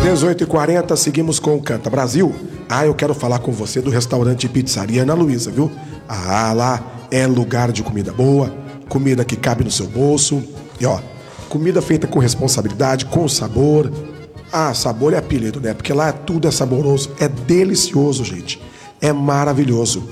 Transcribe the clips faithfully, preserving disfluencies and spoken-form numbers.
dezoito e quarenta, seguimos com o Canta Brasil. Ah, eu quero falar com você do restaurante Pizzaria Ana Luísa, viu? Ah, lá é lugar de comida boa, comida que cabe no seu bolso. E ó, comida feita com responsabilidade, com sabor. Ah, sabor é apelido, né? Porque lá tudo é saboroso, é delicioso, gente. É maravilhoso.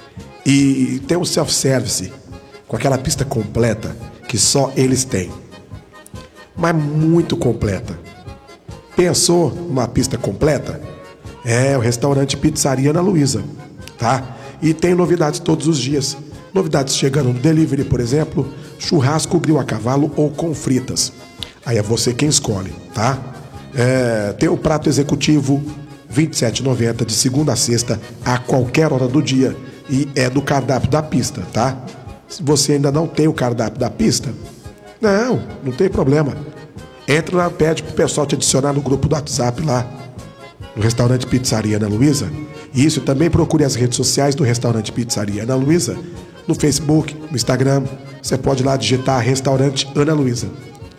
E tem o self-service, com aquela pista completa que só eles têm. Mas muito completa. Pensou numa pista completa? É o restaurante Pizzaria Ana Luísa, tá? E tem novidades todos os dias. Novidades chegando no delivery, por exemplo, churrasco, grill a cavalo ou com fritas. Aí é você quem escolhe, tá? É, tem o prato executivo, vinte e sete reais e noventa centavos de segunda a sexta, a qualquer hora do dia. E é do cardápio da pista, tá? Se você ainda não tem o cardápio da pista, não, não tem problema. Entra lá, pede pro pessoal te adicionar no grupo do WhatsApp lá, no restaurante Pizzaria Ana Luísa. E isso, também procure as redes sociais do restaurante Pizzaria Ana Luísa, no Facebook, no Instagram. Você pode ir lá digitar restaurante Ana Luísa.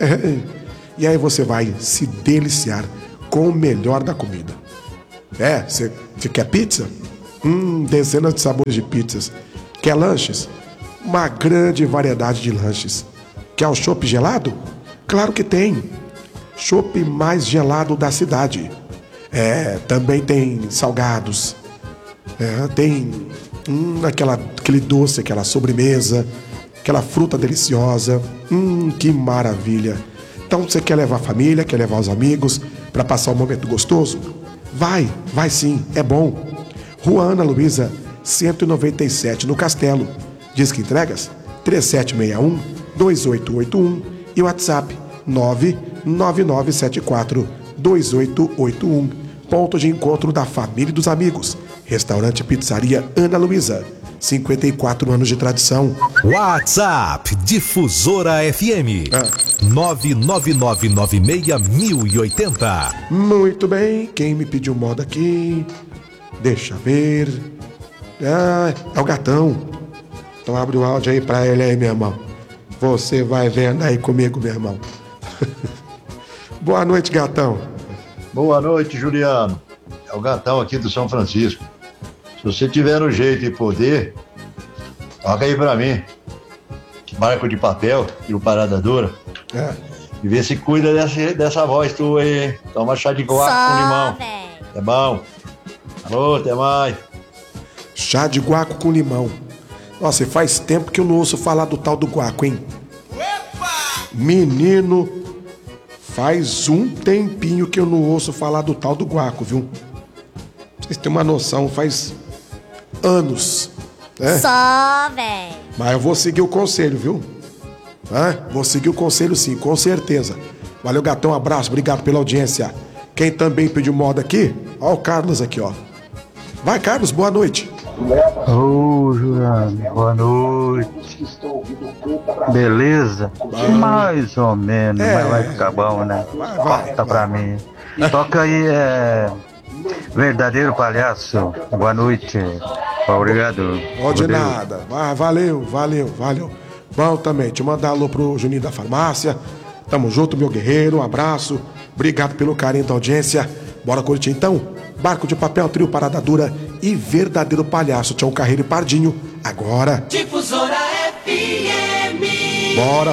E aí você vai se deliciar com o melhor da comida. É, você quer pizza? Hum, dezenas de sabores de pizzas. Quer lanches? Uma grande variedade de lanches. Quer o chopp gelado? Claro que tem. Chopp mais gelado da cidade. É, também tem salgados. É, tem hum, aquela, aquele doce, aquela sobremesa, aquela fruta deliciosa. Hum, que maravilha. Então você quer levar a família, quer levar os amigos para passar um momento gostoso? Vai, vai sim, é bom. Rua Ana Luísa, cento e noventa e sete, no Castelo. Disque entregas três sete seis um, dois oito oito um e o WhatsApp nove nove nove sete quatro, dois oito oito um. Ponto de encontro da família e dos amigos. Restaurante Pizzaria Ana Luísa, cinquenta e quatro anos de tradição. WhatsApp Difusora F M ah. nove nove nove nove seis mil e oitenta. Muito bem, quem me pediu moda aqui? Deixa ver. Ah, é o Gatão. Então abre o áudio aí pra ele aí, meu irmão. Você vai vendo aí comigo, meu irmão. Boa noite, Gatão. Boa noite, Juliano. É o Gatão aqui do São Francisco. Se você tiver no jeito e poder, toca aí pra mim. Barco de papel e o Parada Dura. É. E vê se cuida dessa, dessa voz tua aí. Toma chá de guaco com limão. Véio. É bom. Alô, até mais. Chá de guaco com limão. Nossa, faz tempo que eu não ouço falar do tal do guaco, hein? Opa! Menino, faz um tempinho que eu não ouço falar do tal do guaco, viu? Vocês têm uma noção, faz anos. Né? Só, velho. Mas eu vou seguir o conselho, viu? Hã? Vou seguir o conselho sim, com certeza. Valeu, Gatão, um abraço, obrigado pela audiência. Quem também pediu moda aqui, ó o Carlos aqui, ó. Vai, Carlos, boa noite. Ô, oh, Juliano, boa noite. Beleza? Vai. Mais ou menos, é. Mas vai ficar bom, né? Vai, vai. Corta pra mim. Toca aí, é... Verdadeiro Palhaço. Boa noite. Obrigado. Ó, de nada. Ah, valeu, valeu, valeu. Bom também, te mandar alô pro Juninho da Farmácia. Tamo junto, meu guerreiro, um abraço. Obrigado pelo carinho da audiência. Bora curtir então? Barco de Papel, Trio Parada Dura e Verdadeiro Palhaço, Tião Carreiro e Pardinho. Agora. Difusora F M. Bora.